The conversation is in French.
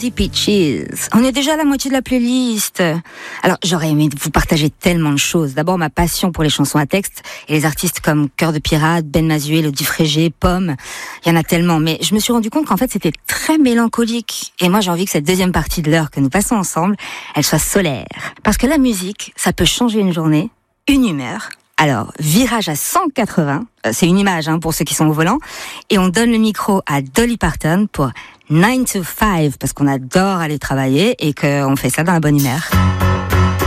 Crazy Peaches. On est déjà à la moitié de la playlist. Alors, j'aurais aimé vous partager tellement de choses. D'abord, ma passion pour les chansons à texte et les artistes comme Cœur de Pirate, Ben Mazué, Lodi Frégé, Pomme. Il y en a tellement. Mais je me suis rendu compte qu'en fait, c'était très mélancolique. Et moi, j'ai envie que cette deuxième partie de l'heure que nous passons ensemble, elle soit solaire. Parce que la musique, ça peut changer une journée, une humeur. Alors, virage à 180, c'est une image pour ceux qui sont au volant, et on donne le micro à Dolly Parton pour 9 to 5, parce qu'on adore aller travailler et qu'on fait ça dans la bonne humeur.